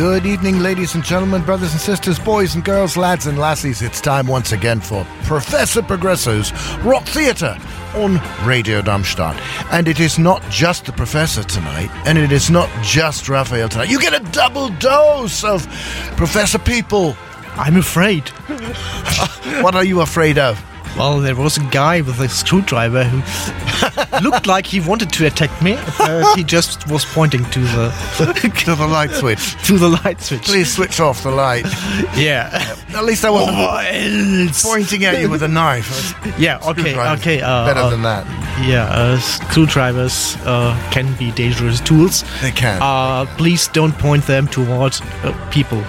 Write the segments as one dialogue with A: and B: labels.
A: Good evening, ladies and gentlemen, brothers and sisters, boys and girls, lads and lassies. It's time once again for Professor Progresso's Rock Theatre on Radio Darmstadt. And it is not just the Professor tonight, and it is not just Raphael tonight. You get a double dose of Professor people.
B: I'm afraid.
A: What are you afraid of?
B: Well, there was a guy with a screwdriver who looked like he wanted to attack me. He just was pointing to the
A: To the light switch.
B: to the light switch.
A: Please switch off the light.
B: Yeah.
A: At least I wasn't pointing at you with a knife.
B: Yeah. Okay.
A: Screwdrivers
B: Okay.
A: better than that.
B: Yeah. Screwdrivers can be dangerous tools.
A: They can.
B: Please don't point them towards people.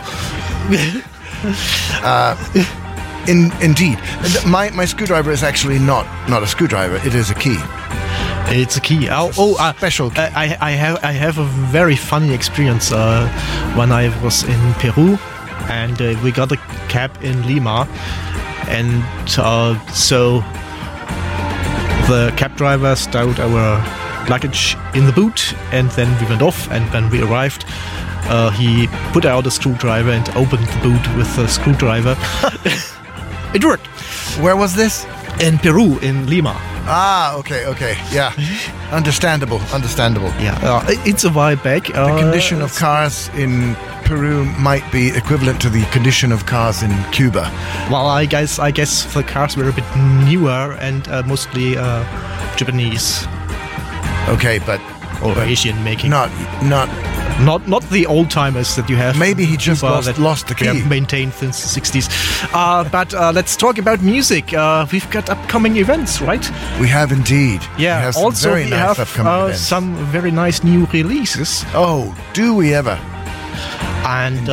A: Indeed. My screwdriver is actually not a screwdriver. It is a key.
B: It's a key.
A: Special key.
B: I have a very funny experience when I was in Peru, and we got a cab in Lima, and so the cab driver stowed our luggage in the boot, and then we went off. And when we arrived, he put out a screwdriver and opened the boot with a screwdriver. It worked.
A: Where was this?
B: In Peru, in Lima.
A: Ah, okay. Yeah. Understandable.
B: Yeah, it's a while back.
A: The condition of cars in Peru might be equivalent to the condition of cars in Cuba.
B: Well, I guess the cars were a bit newer and mostly Japanese.
A: Okay, but
B: Asian making.
A: Not.
B: Not the old timers that you have.
A: Maybe he just lost the key.
B: They have maintained since the 60s. But let's talk about music. We've got upcoming events, right?
A: We have indeed.
B: Yeah.
A: We have some
B: also,
A: very
B: we
A: nice
B: have
A: upcoming events.
B: some very nice new releases.
A: Oh, do we ever?
B: And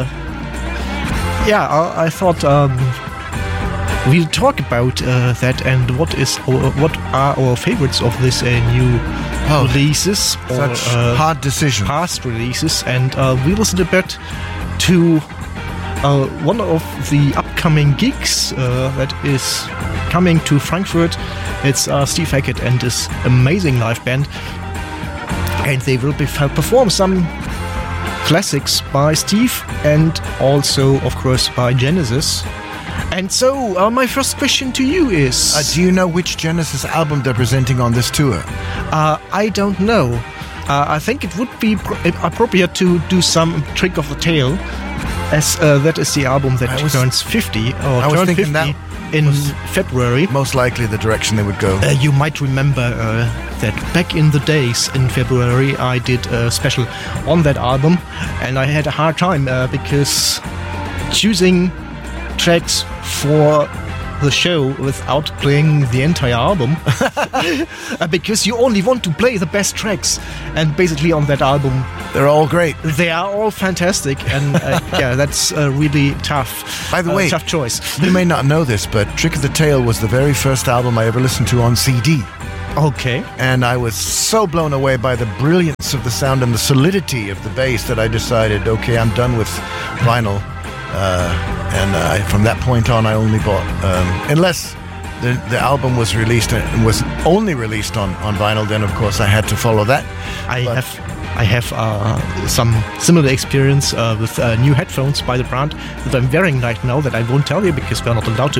B: I thought we'll talk about that and what are our favorites of this new releases or
A: Such hard decisions.
B: past releases, and we listen a bit to one of the upcoming gigs that is coming to Frankfurt. It's Steve Hackett and his amazing live band, and they will perform some classics by Steve and also, of course, by Genesis. And so, my first question to you is...
A: do you know which Genesis album they're presenting on this tour?
B: I don't know. I think it would be appropriate to do some Trick of the Tail, as that is the album that turns 50, or turned 50 in February.
A: Most likely the direction they would go.
B: You might remember that back in the days in February I did a special on that album, and I had a hard time because choosing tracks for the show without playing the entire album because you only want to play the best tracks, and basically on that album
A: They're all great.
B: they are all fantastic, and that's really tough.
A: By the way,
B: tough choice.
A: You may not know this, but Trick of the Tail was the very first album I ever listened to on CD.
B: Okay.
A: And I was so blown away by the brilliance of the sound and the solidity of the bass that I decided, okay, I'm done with vinyl. From that point on, I only bought, unless the album was released and was only released on vinyl, then of course I had to follow that.
B: I have some similar experience with new headphones by the brand that I'm wearing right now that I won't tell you because we're not allowed to.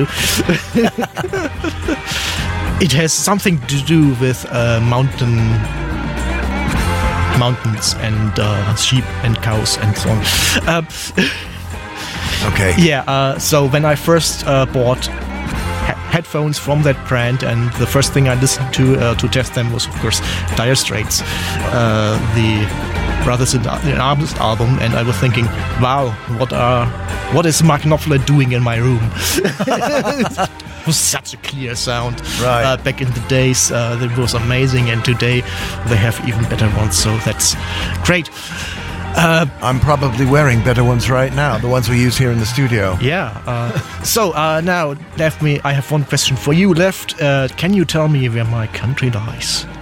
B: It has something to do with mountains and sheep and cows and so on.
A: Okay.
B: Yeah, so when I first bought headphones from that brand, and the first thing I listened to test them was, of course, Dire Straits, the Brothers in Arms album, and I was thinking, wow, what is Mark Knopfler doing in my room? It was such a clear sound.
A: Right.
B: Back in the days, it was amazing, and today they have even better ones, so that's great.
A: I'm probably wearing better ones right now, the ones we use here in the studio.
B: Yeah. So now, I have one question for you left. Can you tell me where my country lies?